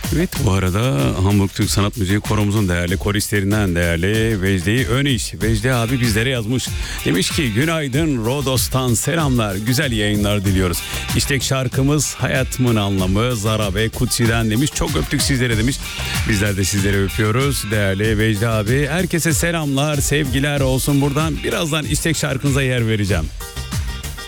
Evet, bu arada Hamburg Türk Sanat Müziği Koromuzun değerli koristlerinden değerli Vecdi Öniş. Vecdi abi bizlere yazmış. Demiş ki günaydın Rodos'tan selamlar, güzel yayınlar diliyoruz. İstek şarkımız Hayatımın Anlamı Zara ve Kutsi'den demiş. Çok öptük sizlere demiş. Bizler de sizleri öpüyoruz değerli Vecdi abi. Herkese selamlar, sevgiler olsun buradan. Birazdan istek şarkınıza yer vereceğim.